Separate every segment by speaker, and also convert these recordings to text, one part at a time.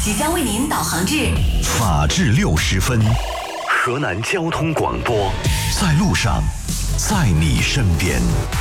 Speaker 1: 即将为您导航至
Speaker 2: 法治60分，河南交通广播，在路上，在你身边。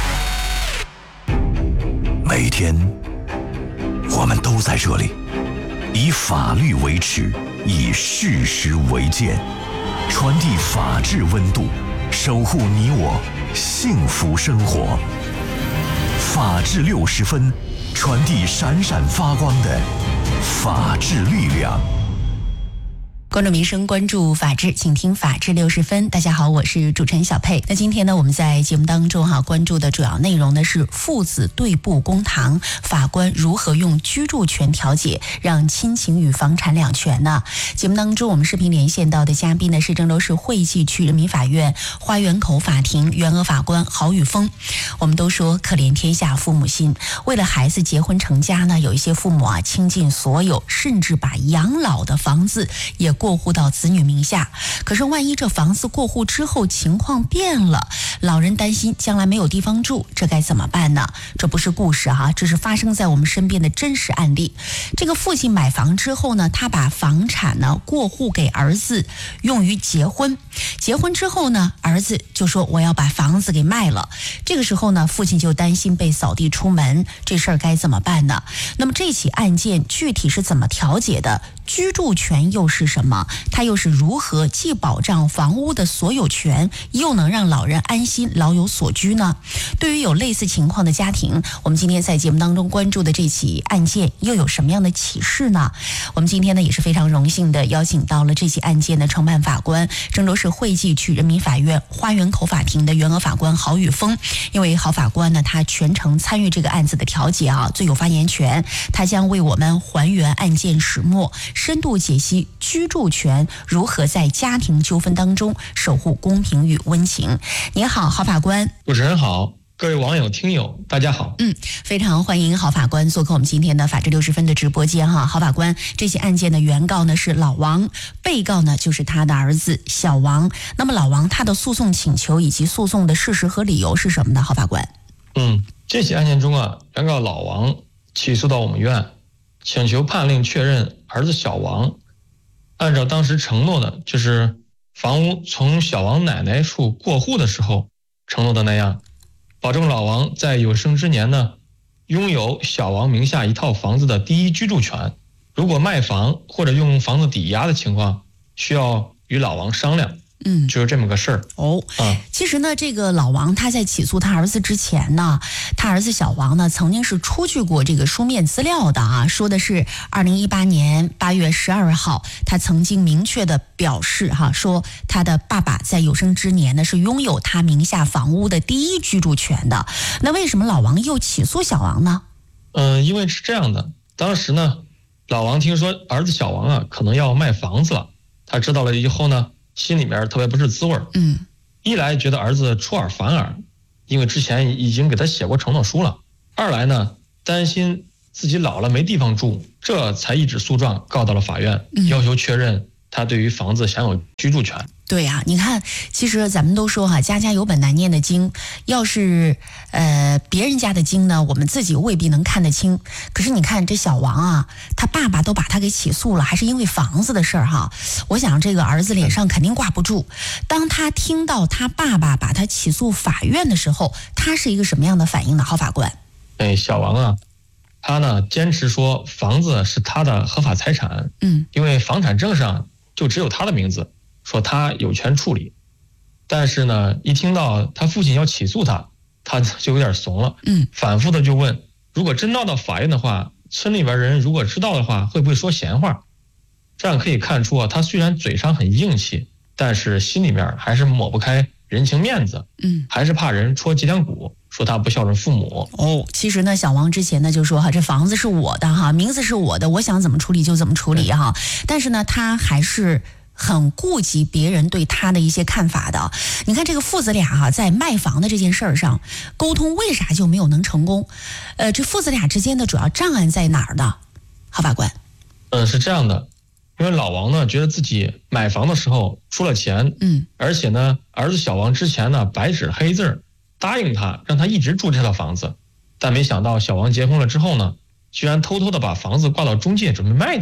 Speaker 2: 每天，我们都在这里，以法律为尺，以事实为鉴，传递法治温度，守护你我幸福生活。法治60分，传递闪闪发光的法治力量。
Speaker 3: 关注民生，关注法治，请听法治60分。大家好，我是主持人小佩。那今天呢，我们在节目当中关注的主要内容呢是父子对簿公堂，法官如何用居住权调解让亲情与房产两全呢？节目当中我们视频连线到的嘉宾呢是郑州市惠济区人民法院花园口法庭原额法官郝宇峰。我们都说可怜天下父母心，为了孩子结婚成家呢，有一些父母倾尽所有，甚至把养老的房子也过户到子女名下。可是万一这房子过户之后情况变了，老人担心将来没有地方住，这该怎么办呢？这不是故事这是发生在我们身边的真实案例。这个父亲买房之后呢，他把房产呢过户给儿子用于结婚，结婚之后呢，儿子就说我要把房子给卖了。这个时候呢，父亲就担心被扫地出门，这事儿该怎么办呢？那么这起案件具体是怎么调解的？居住权又是什么？它又是如何既保障房屋的所有权，又能让老人安心老有所居呢？对于有类似情况的家庭，我们今天在节目当中关注的这起案件又有什么样的启示呢？我们今天呢也是非常荣幸的邀请到了这起案件的承办法官，郑州市惠济区人民法院花园口法庭的原额法官郝宇峰。因为郝法官呢，他全程参与这个案子的调解最有发言权，他将为我们还原案件始末，深度解析居住权如何在家庭纠纷当中守护公平与温情。你好，郝法官。
Speaker 4: 主持人好，各位网友听友大家好。
Speaker 3: 非常欢迎郝法官做客我们今天的法治60分的直播间郝法官，这起案件的原告呢是老王，被告呢就是他的儿子小王。那么老王他的诉讼请求以及诉讼的事实和理由是什么呢？郝法官。
Speaker 4: 这起案件中原告老王起诉到我们院，请求判令确认儿子小王按照当时承诺的，就是房屋从小王奶奶处过户的时候承诺的那样，保证老王在有生之年呢拥有小王名下一套房子的第一居住权。如果卖房或者用房子抵押的情况，需要与老王商量。就是这么个事儿。
Speaker 3: 其实呢，这个老王他在起诉他儿子之前呢，他儿子小王呢曾经是出具过这个书面资料的说的是2018年8月12号，他曾经明确的表示说他的爸爸在有生之年呢是拥有他名下房屋的第一居住权的。那为什么老王又起诉小王呢？
Speaker 4: 因为是这样的，当时呢，老王听说儿子小王可能要卖房子了，他知道了以后呢，心里面特别不是滋味。一来觉得儿子出尔反尔，因为之前已经给他写过承诺书了；二来呢，担心自己老了没地方住，这才一纸诉状告到了法院，要求确认他对于房子享有居住权。
Speaker 3: 对呀，你看，其实咱们都说家家有本难念的经，要是别人家的经呢，我们自己未必能看得清。可是你看这小王他爸爸都把他给起诉了，还是因为房子的事儿我想这个儿子脸上肯定挂不住。当他听到他爸爸把他起诉法院的时候，他是一个什么样的反应呢？郝法官。
Speaker 4: 小王他呢坚持说房子是他的合法财产，因为房产证上就只有他的名字，说他有权处理。但是呢，一听到他父亲要起诉他就有点怂了，反复的就问，如果真闹到法院的话，村里边人如果知道的话，会不会说闲话？这样可以看出他虽然嘴上很硬气，但是心里面还是抹不开人情面子，还是怕人戳脊梁骨，说他不孝顺父母。
Speaker 3: 其实呢，小王之前呢就说这房子是我的名字是我的，我想怎么处理就怎么处理但是呢，他还是很顾及别人对他的一些看法的。你看这个父子俩在卖房的这件事儿上沟通为啥就没有能成功？这父子俩之间的主要障碍在哪儿呢？郝法官。
Speaker 4: 是这样的，因为老王呢觉得自己买房的时候出了钱，而且呢儿子小王之前呢白纸黑字答应他让他一直住这套房子，但没想到小王结婚了之后呢，居然偷偷的把房子挂到中介准备卖掉。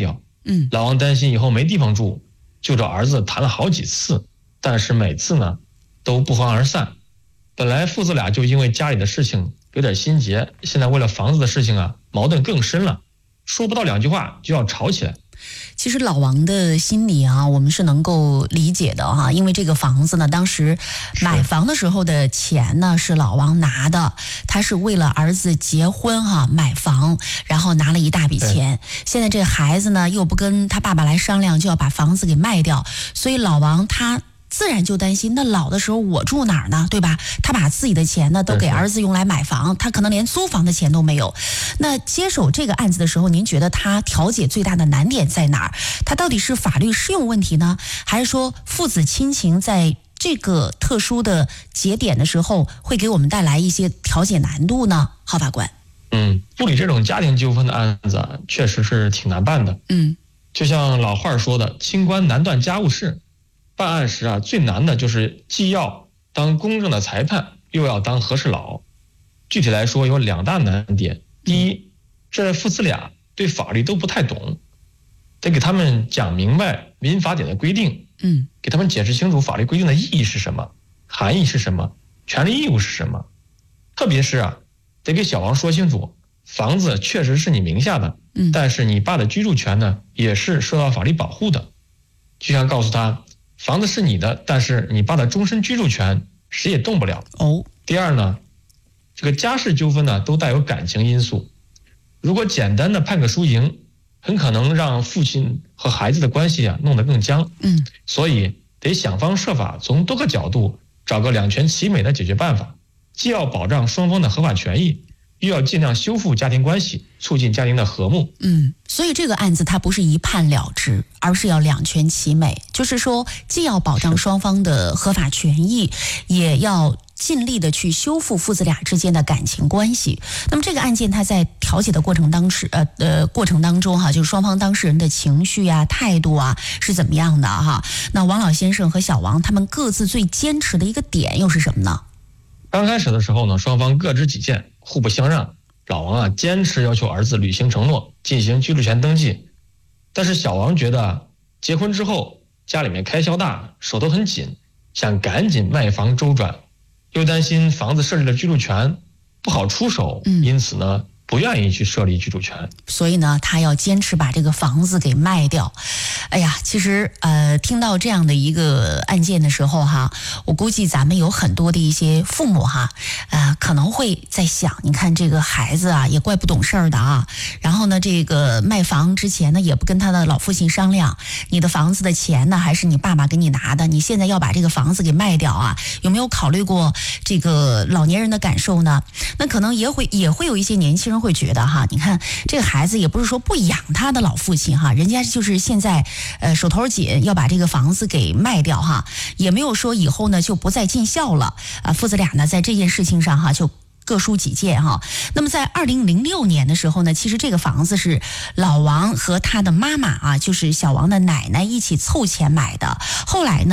Speaker 4: 老王担心以后没地方住，就找儿子谈了好几次，但是每次呢都不欢而散。本来父子俩就因为家里的事情有点心结，现在为了房子的事情啊，矛盾更深了，说不到2句话就要吵起来。
Speaker 3: 其实老王的心理啊，我们是能够理解的哈，因为这个房子呢，当时买房的时候的钱呢是老王拿的，他是为了儿子结婚哈买房，然后拿了一大笔钱。现在这孩子呢又不跟他爸爸来商量，就要把房子给卖掉，所以老王他自然就担心，那老的时候我住哪儿呢，对吧？他把自己的钱呢都给儿子用来买房，他可能连租房的钱都没有。那接手这个案子的时候，您觉得他调解最大的难点在哪儿？他到底是法律适用问题呢，还是说父子亲情在这个特殊的节点的时候会给我们带来一些调解难度呢？郝法官，
Speaker 4: 处理这种家庭纠纷的案子啊，确实是挺难办的。就像老话说的，清官难断家务事。办案时啊，最难的就是既要当公正的裁判，又要当和事佬。具体来说有2大难点。第一，这父子俩对法律都不太懂，得给他们讲明白民法典的规定，给他们解释清楚法律规定的意义是什么，含义是什么，权利义务是什么。特别是啊，得给小王说清楚，房子确实是你名下的，但是你爸的居住权呢，也是受到法律保护的。就像告诉他，房子是你的，但是你爸的终身居住权谁也动不了。第二呢，这个家事纠纷呢都带有感情因素，如果简单的判个输赢，很可能让父亲和孩子的关系啊弄得更僵。所以得想方设法从多个角度找个2全其美的解决办法，既要保障双方的合法权益，又要尽量修复家庭关系，促进家庭的和睦。
Speaker 3: 所以这个案子它不是一判了之，而是要2全其美，就是说既要保障双方的合法权益，也要尽力的去修复父子俩之间的感情关系。那么这个案件它在调解的过程当中哈，就是双方当事人的情绪啊、态度啊是怎么样的哈？那王老先生和小王他们各自最坚持的一个点又是什么呢？
Speaker 4: 刚开始的时候呢，双方各执己见，互不相让。老王啊，坚持要求儿子履行承诺，进行居住权登记。但是小王觉得结婚之后家里面开销大，手头很紧，想赶紧卖房周转，又担心房子设立了居住权不好出手，因此呢不愿意去设立居住权，
Speaker 3: 所以呢他要坚持把这个房子给卖掉。哎呀，其实听到这样的一个案件的时候哈，我估计咱们有很多的一些父母哈，可能会在想，你看这个孩子啊也怪不懂事儿的啊，然后呢这个卖房之前呢也不跟他的老父亲商量，你的房子的钱呢还是你爸爸给你拿的，你现在要把这个房子给卖掉啊，有没有考虑过这个老年人的感受呢？那可能也会有一些年轻人会觉得哈，你看这个孩子也不是说不养他的老父亲哈，人家就是现在手头紧要把这个房子给卖掉哈，也没有说以后呢就不再尽孝了啊，父子俩呢在这件事情上哈就各抒己见哈。那么在2006年的时候呢，其实这个房子是老王和他的妈妈啊，就是小王的奶奶一起凑钱买的，后来呢